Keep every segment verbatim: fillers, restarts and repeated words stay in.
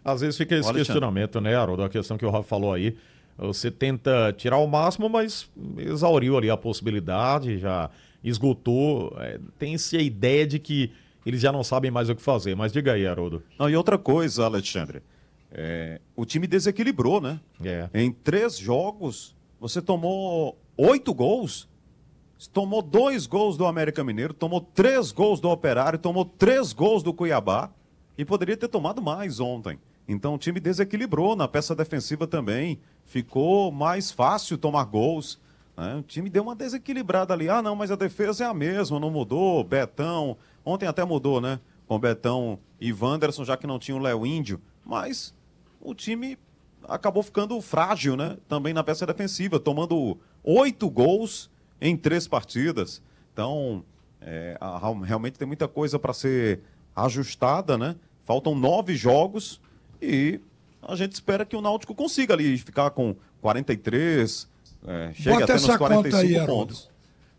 Às vezes fica esse Olha, questionamento, né, Haroldo? A questão que o Rafa falou aí. Você tenta tirar o máximo, mas exauriu ali a possibilidade, já esgotou. É, tem-se a ideia de que eles já não sabem mais o que fazer. Mas diga aí, Haroldo. Não, e outra coisa, Alexandre. É, o time desequilibrou, né? É. Em três jogos, você tomou oito gols. Você tomou dois gols do América Mineiro, tomou três gols do Operário, tomou três gols do Cuiabá e poderia ter tomado mais ontem. Então o time desequilibrou na peça defensiva também. Ficou mais fácil tomar gols. Né? O time deu uma desequilibrada ali. Ah, não, mas a defesa é a mesma, não mudou. Betão, ontem até mudou, né? Com Betão e Wanderson, já que não tinha o Léo Índio. Mas o time acabou ficando frágil, né? Também na peça defensiva, tomando oito gols em três partidas. Então, é, a, realmente tem muita coisa para ser ajustada, né? Faltam nove jogos e a gente espera que o Náutico consiga ali ficar com quarenta e três, é, chegue até nos quarenta e cinco pontos.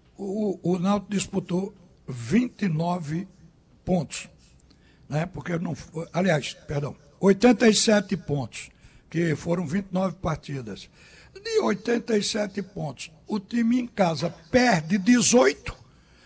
O, o Náutico disputou vinte e nove pontos, né? Porque não, aliás, perdão, oitenta e sete pontos, que foram vinte e nove partidas. De oitenta e sete pontos, o time em casa perde dezoito.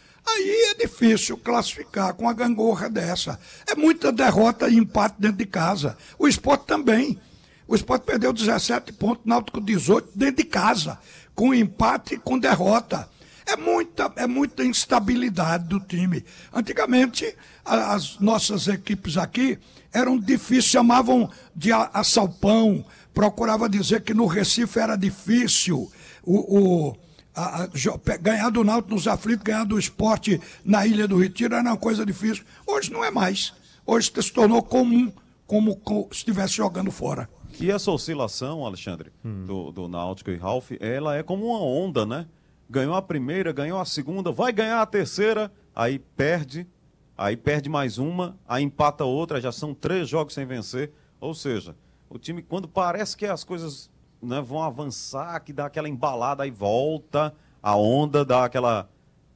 Aí é difícil classificar com a gangorra dessa. É muita derrota e empate dentro de casa. O Sport também. O Sport perdeu dezessete pontos, Náutico dezoito dentro de casa, com empate e com derrota. É muita, é muita instabilidade do time. Antigamente, as nossas equipes aqui eram difíceis, chamavam de assalpão, procurava dizer que no Recife era difícil o... o A, a, ganhar do Náutico nos aflitos, ganhar do Sport na Ilha do Retiro era uma coisa difícil. Hoje não é mais. Hoje se tornou comum, como, como se estivesse jogando fora. E essa oscilação, Alexandre, hum. do, do Náutico e Ralf, ela é como uma onda, né? Ganhou a primeira, ganhou a segunda, vai ganhar a terceira, aí perde, aí perde mais uma, aí empata outra, já são três jogos sem vencer. Ou seja, o time, quando parece que as coisas... Né, vão avançar, que dá aquela embalada, aí volta, a onda dá aquela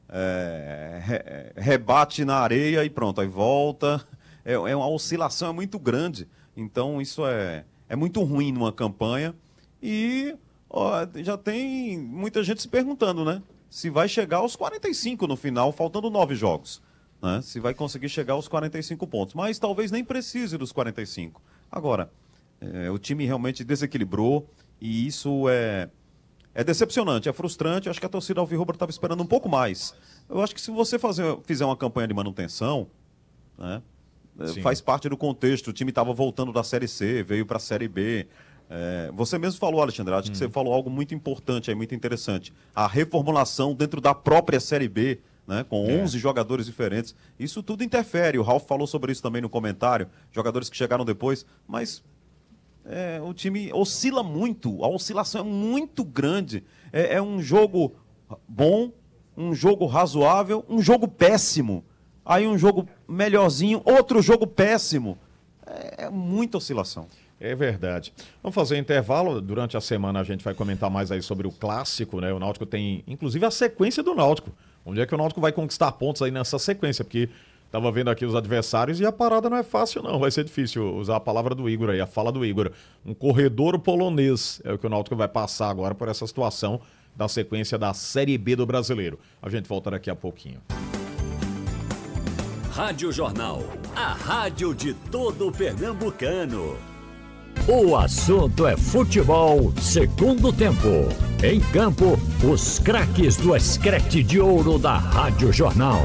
é, re, rebate na areia e pronto, aí volta. É, é uma oscilação é muito grande. Então isso é, é muito ruim numa campanha. E ó, já tem muita gente se perguntando, né? Se vai chegar aos quarenta e cinco no final, faltando nove jogos. Né? Se vai conseguir chegar aos quarenta e cinco pontos. Mas talvez nem precise dos quarenta e cinco. Agora, é, o time realmente desequilibrou. E isso é, é decepcionante, é frustrante. Eu acho que a torcida alvirrubra estava esperando um pouco mais. Eu acho que se você fazer, fizer uma campanha de manutenção, né, faz parte do contexto. O time estava voltando da Série C, veio para a Série B. É, você mesmo falou, Alexandre, acho hum. que você falou algo muito importante, aí, muito interessante. A reformulação dentro da própria Série B, né, com é. onze jogadores diferentes. Isso tudo interfere. O Ralf falou sobre isso também no comentário. Jogadores que chegaram depois, mas... É, o time oscila muito, a oscilação é muito grande. É, é um jogo bom, um jogo razoável, um jogo péssimo. Aí um jogo melhorzinho, outro jogo péssimo. É, é muita oscilação. É verdade. Vamos fazer um intervalo. Durante a semana a gente vai comentar mais aí sobre o clássico, né? O Náutico tem, inclusive, a sequência do Náutico. Onde é que o Náutico vai conquistar pontos aí nessa sequência? Porque... Estava vendo aqui os adversários e a parada não é fácil, não. Vai ser difícil usar a palavra do Igor aí, a fala do Igor. Um corredor polonês é o que o Náutico vai passar agora por essa situação da sequência da Série B do Brasileiro. A gente volta daqui a pouquinho. Rádio Jornal, a rádio de todo pernambucano. O assunto é futebol segundo tempo. Em campo, os craques do escrete de ouro da Rádio Jornal.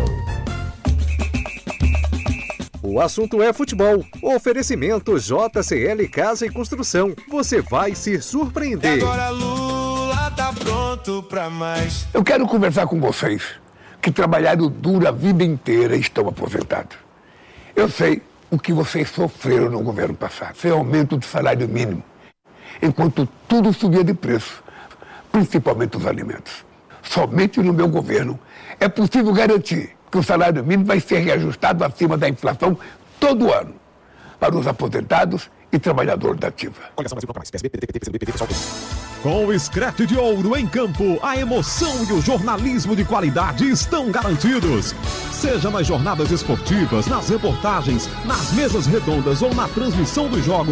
O assunto é futebol. Oferecimento J C L Casa e Construção. Você vai se surpreender. E agora Lula tá pronto pra mais. Eu quero conversar com vocês que trabalharam duro a vida inteira e estão aposentados. Eu sei o que vocês sofreram no governo passado. Sem aumento do salário mínimo. Enquanto tudo subia de preço, principalmente os alimentos. Somente no meu governo é possível garantir que o salário mínimo vai ser reajustado acima da inflação todo ano para os aposentados e trabalhadores da ativa. Com o escrete de ouro em campo, a emoção e o jornalismo de qualidade estão garantidos. Seja nas jornadas esportivas, nas reportagens, nas mesas redondas ou na transmissão dos jogos,